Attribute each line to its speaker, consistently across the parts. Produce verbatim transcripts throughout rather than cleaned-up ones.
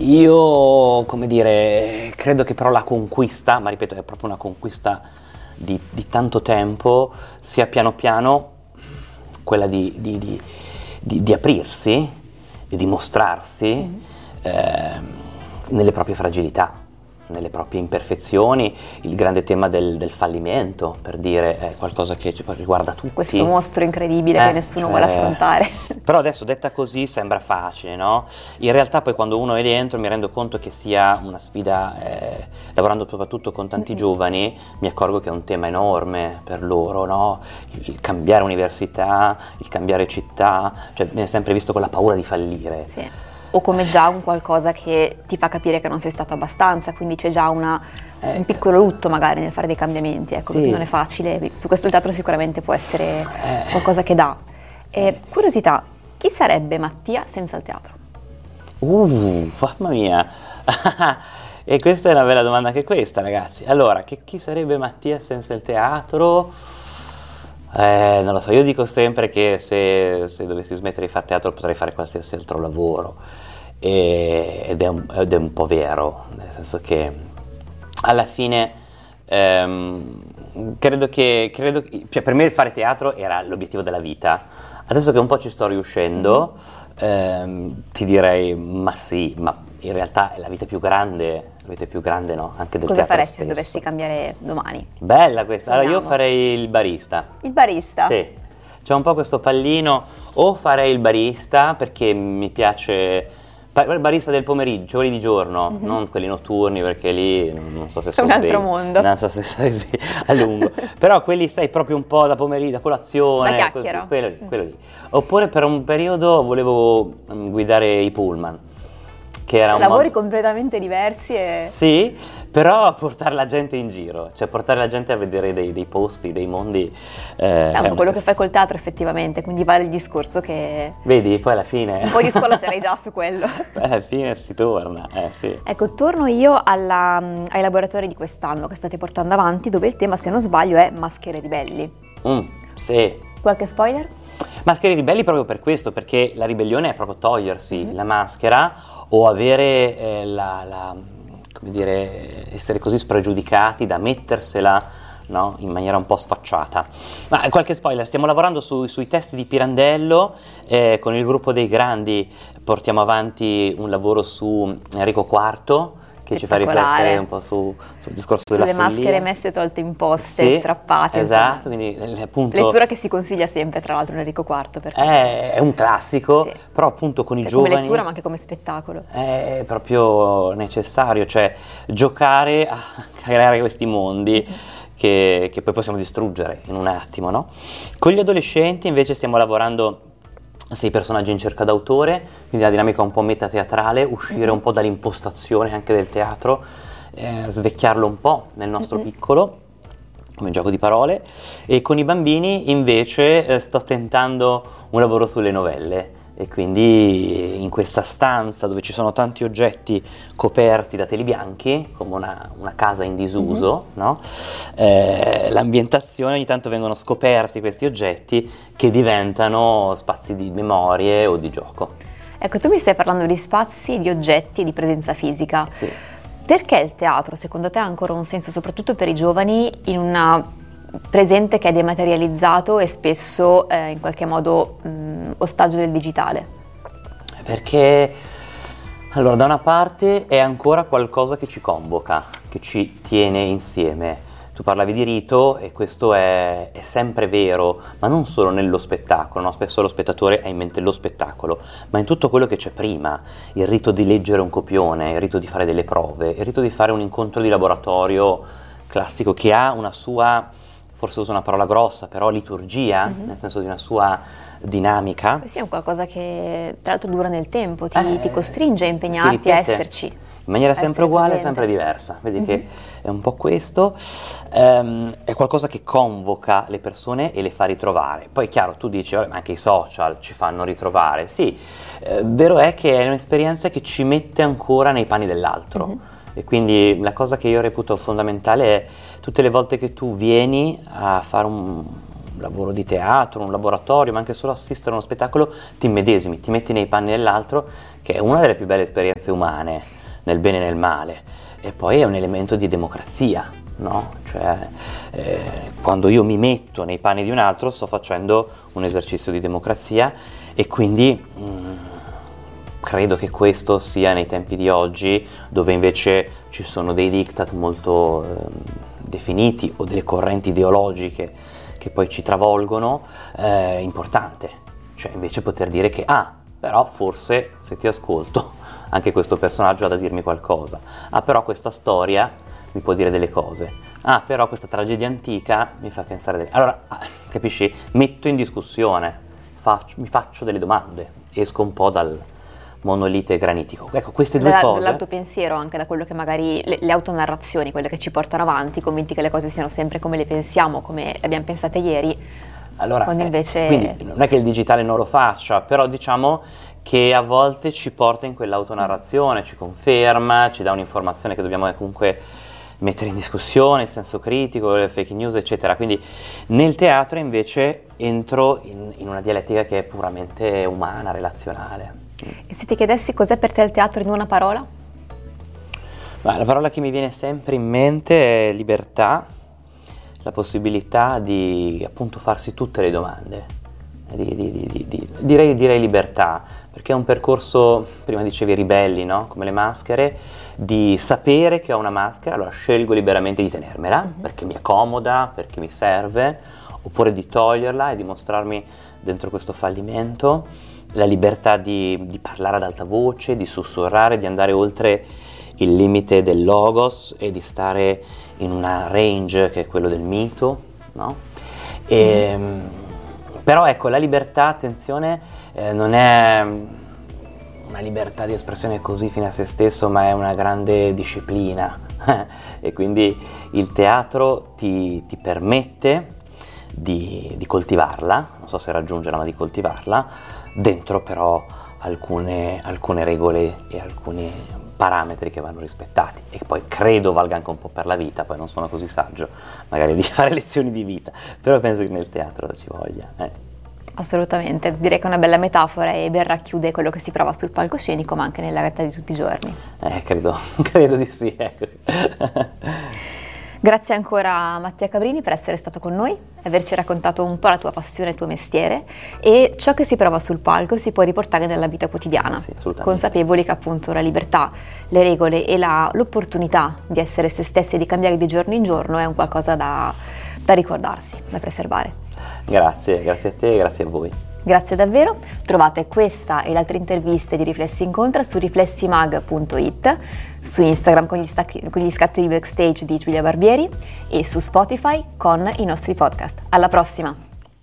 Speaker 1: io, come dire, credo che però la conquista, ma ripeto, è proprio una conquista di, di tanto tempo, sia piano piano quella di, di, di, di, di aprirsi e di mostrarsi mm. eh, nelle proprie fragilità, nelle proprie imperfezioni, il grande tema del, del fallimento, per dire, è qualcosa che riguarda tutti.
Speaker 2: Questo mostro incredibile
Speaker 1: eh,
Speaker 2: che nessuno
Speaker 1: cioè,
Speaker 2: vuole affrontare.
Speaker 1: Però adesso detta così sembra facile, no? In realtà poi quando uno è dentro mi rendo conto che sia una sfida, eh, lavorando soprattutto con tanti mm-hmm. giovani, mi accorgo che è un tema enorme per loro, no? Il, il cambiare università, il cambiare città, cioè viene sempre visto con la paura di fallire.
Speaker 2: Sì. O come già un qualcosa che ti fa capire che non sei stato abbastanza, quindi c'è già una, ecco. un piccolo lutto magari nel fare dei cambiamenti, ecco, sì. perché non è facile, su questo il teatro sicuramente può essere eh. qualcosa che dà. E, curiosità, chi sarebbe Mattia senza il teatro?
Speaker 1: Uh, mamma mia! E questa è una bella domanda anche questa, ragazzi. Allora, che, chi sarebbe Mattia senza il teatro? Eh, non lo so, io dico sempre che se, se dovessi smettere di fare teatro potrei fare qualsiasi altro lavoro e, ed, è un, ed è un po' vero, nel senso che alla fine ehm, credo che, credo, cioè per me il fare teatro era l'obiettivo della vita. Adesso che un po' ci sto riuscendo ehm, ti direi ma sì, ma in realtà è la vita più grande, la vita più grande no, anche del
Speaker 2: Cosa
Speaker 1: teatro
Speaker 2: faresti
Speaker 1: stesso.
Speaker 2: Se dovessi cambiare domani?
Speaker 1: Bella questa, allora io farei il barista.
Speaker 2: Il barista?
Speaker 1: Sì, c'è un po' questo pallino, o farei il barista perché mi piace, il barista del pomeriggio, quelli di giorno, mm-hmm. non quelli notturni perché lì non so se sono
Speaker 2: un altro mondo.
Speaker 1: Non so se sono a lungo, però quelli stai proprio un po' da pomeriggio, da colazione,
Speaker 2: la chiacchiera.
Speaker 1: Così, quello lì, quello lì. Oppure per un periodo volevo um, guidare i pullman. Che era un
Speaker 2: lavori
Speaker 1: modo...
Speaker 2: completamente diversi e...
Speaker 1: Sì, però portare la gente in giro, cioè portare la gente a vedere dei, dei posti, dei mondi.
Speaker 2: Eh, è quello una... che fai col teatro effettivamente, quindi vale il discorso che...
Speaker 1: Vedi, poi alla fine...
Speaker 2: Un po' di scuola ce l'hai già su quello.
Speaker 1: Alla fine si torna, eh sì.
Speaker 2: Ecco, torno io alla, ai laboratori di quest'anno che state portando avanti, dove il tema, se non sbaglio, è Maschere ribelli.
Speaker 1: Mm, sì.
Speaker 2: Qualche spoiler?
Speaker 1: Maschere ribelli proprio per questo, perché la ribellione è proprio togliersi mm-hmm. la maschera o avere eh, la, la, come dire, essere così spregiudicati da mettersela, no, in maniera un po' sfacciata. Ma qualche spoiler, stiamo lavorando su, sui testi di Pirandello, eh, con il gruppo dei grandi portiamo avanti un lavoro su Enrico quarto, che ci fa riflettere un po' su, sul discorso
Speaker 2: sulle
Speaker 1: della follia.
Speaker 2: Sulle maschere messe tolte imposte,
Speaker 1: sì,
Speaker 2: strappate.
Speaker 1: Esatto, quindi appunto...
Speaker 2: Lettura che si consiglia sempre, tra l'altro, Enrico quarto. Perché
Speaker 1: è, è un classico,
Speaker 2: sì.
Speaker 1: però appunto con
Speaker 2: cioè,
Speaker 1: i giovani...
Speaker 2: Come lettura ma anche come spettacolo.
Speaker 1: È proprio necessario, cioè giocare a creare questi mondi mm-hmm. che, che poi possiamo distruggere in un attimo, no? Con gli adolescenti invece stiamo lavorando... sei personaggi in cerca d'autore, quindi la dinamica un po' metateatrale, uscire mm-hmm. un po' dall'impostazione anche del teatro, eh, svecchiarlo un po' nel nostro mm-hmm. piccolo, come gioco di parole, e con i bambini invece eh, sto tentando un lavoro sulle novelle, e quindi in questa stanza dove ci sono tanti oggetti coperti da teli bianchi, come una, una casa in disuso, mm-hmm. no? eh, l'ambientazione, ogni tanto vengono scoperti questi oggetti che diventano spazi di memorie o di gioco.
Speaker 2: Ecco, tu mi stai parlando di spazi, di oggetti e di presenza fisica.
Speaker 1: Sì.
Speaker 2: Perché il teatro, secondo te, ha ancora un senso, soprattutto per i giovani, in una presente che è dematerializzato e spesso eh, in qualche modo mh, ostaggio del digitale?
Speaker 1: Perché allora da una parte è ancora qualcosa che ci convoca, che ci tiene insieme. Tu parlavi di rito e questo è, è sempre vero, ma non solo nello spettacolo, no? Spesso lo spettatore ha in mente lo spettacolo, ma in tutto quello che c'è prima, il rito di leggere un copione, il rito di fare delle prove, il rito di fare un incontro di laboratorio classico che ha una sua, forse uso una parola grossa, però liturgia, mm-hmm. nel senso di una sua dinamica.
Speaker 2: Sì, è un qualcosa che tra l'altro dura nel tempo, ti,
Speaker 1: eh,
Speaker 2: ti costringe a impegnarti a esserci.
Speaker 1: In maniera sempre uguale,
Speaker 2: presente.
Speaker 1: sempre diversa, vedi mm-hmm. che è un po' questo, um, è qualcosa che convoca le persone e le fa ritrovare. Poi è chiaro, tu dici, vabbè, ma anche i social ci fanno ritrovare, sì, eh, vero è che è un'esperienza che ci mette ancora nei panni dell'altro, mm-hmm. e quindi la cosa che io reputo fondamentale è tutte le volte che tu vieni a fare un, lavoro di teatro, un laboratorio, ma anche solo assistere a uno spettacolo, ti immedesimi, ti metti nei panni dell'altro, che è una delle più belle esperienze umane, nel bene e nel male. E poi è un elemento di democrazia, no? Cioè, eh, quando io mi metto nei panni di un altro sto facendo un esercizio di democrazia, e quindi mh, credo che questo sia nei tempi di oggi, dove invece ci sono dei diktat molto eh, definiti o delle correnti ideologiche che poi ci travolgono, è eh, importante. Cioè invece poter dire che, ah, però forse se ti ascolto anche questo personaggio ha da dirmi qualcosa, ah però questa storia mi può dire delle cose, ah però questa tragedia antica mi fa pensare delle... Allora, capisci? Metto in discussione, faccio, mi faccio delle domande, esco un po' dal monolite granitico. Ecco, queste due
Speaker 2: da,
Speaker 1: cose...
Speaker 2: Dall'autopensiero, anche da quello che magari... Le, le autonarrazioni, quelle che ci portano avanti, convinti che le cose siano sempre come le pensiamo, come le abbiamo pensate ieri,
Speaker 1: allora,
Speaker 2: quando invece...
Speaker 1: Eh, quindi non è che il digitale non lo faccia, però diciamo che a volte ci porta in quell'autonarrazione, ci conferma, ci dà un'informazione che dobbiamo comunque mettere in discussione, il senso critico, le fake news, eccetera. Quindi nel teatro invece entro in, in una dialettica che è puramente umana, relazionale.
Speaker 2: E se ti chiedessi cos'è per te il teatro in una parola?
Speaker 1: Ma la parola che mi viene sempre in mente è libertà, la possibilità di appunto farsi tutte le domande. Di, di, di, di, direi, direi libertà, perché è un percorso, prima dicevi ribelli, no? Come le maschere, di sapere che ho una maschera, allora scelgo liberamente di tenermela, mm-hmm. perché mi è comoda, perché mi serve, oppure di toglierla e di mostrarmi dentro questo fallimento, la libertà di, di parlare ad alta voce, di sussurrare, di andare oltre il limite del logos e di stare in una range che è quello del mito, no? E, mm-hmm. Però ecco, la libertà, attenzione, eh, non è una libertà di espressione così fine a se stesso, ma è una grande disciplina e quindi il teatro ti, ti permette di, di coltivarla, non so se raggiungerla, ma di coltivarla, dentro però alcune, alcune regole e alcuni parametri che vanno rispettati e che poi credo valga anche un po' per la vita. Poi non sono così saggio magari di fare lezioni di vita, però penso che nel teatro ci voglia. Eh.
Speaker 2: Assolutamente, direi che è una bella metafora e ben racchiude quello che si prova sul palcoscenico, ma anche nella realtà di tutti i giorni.
Speaker 1: Eh, credo, credo di sì, ecco.
Speaker 2: Grazie ancora a Mattia Cabrini per essere stato con noi, averci raccontato un po' la tua passione, il tuo mestiere, e ciò che si prova sul palco si può riportare nella vita quotidiana,
Speaker 1: sì,
Speaker 2: consapevoli che appunto la libertà, le regole e la, l'opportunità di essere se stessi e di cambiare di giorno in giorno è un qualcosa da, da ricordarsi, da preservare.
Speaker 1: Grazie, grazie a te e grazie a voi.
Speaker 2: Grazie davvero, trovate questa e le altre interviste di Riflessi Incontra su riflessimag punto it, su Instagram con gli, stacchi, con gli scatti di backstage di Giulia Barbieri e su Spotify con i nostri podcast. Alla prossima!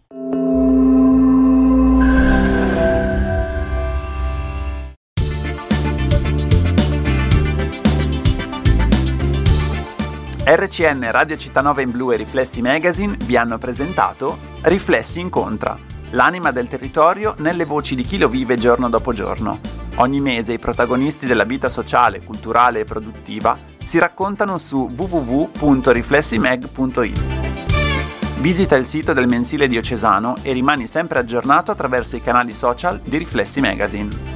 Speaker 3: R C N, Radio Città in Blu e Riflessi Magazine vi hanno presentato Riflessi Incontra, l'anima del territorio nelle voci di chi lo vive giorno dopo giorno. Ogni mese i protagonisti della vita sociale, culturale e produttiva si raccontano su w w w punto riflessimag punto it. Visita il sito del mensile diocesano e rimani sempre aggiornato attraverso i canali social di Riflessi Magazine.